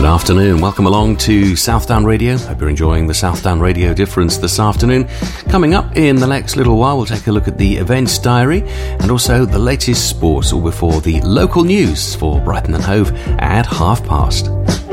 afternoon. Welcome along to Southdown Radio. Hope you're enjoying the Southdown Radio Difference this afternoon. Coming up in the next little while, we'll take a look at the events diary and also the latest sports, all before the local news for Brighton and Hove at past.